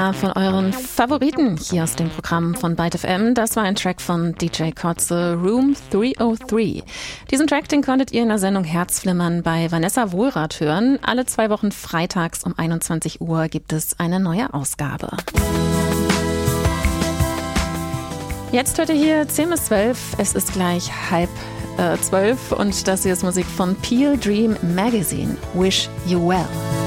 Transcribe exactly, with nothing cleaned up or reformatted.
einer von euren Favoriten hier aus dem Programm von Byte F M. Das war ein Track von D J Kotze, Room dreihundertdrei. Diesen Track, den konntet ihr in der Sendung Herzflimmern bei Vanessa Wohlrath hören. Alle zwei Wochen freitags um einundzwanzig Uhr gibt es eine neue Ausgabe. Jetzt hört ihr hier zehn bis zwölf. Es ist gleich halb äh, zwölf und das hier ist Musik von Peel Dream Magazine. Wish You Well.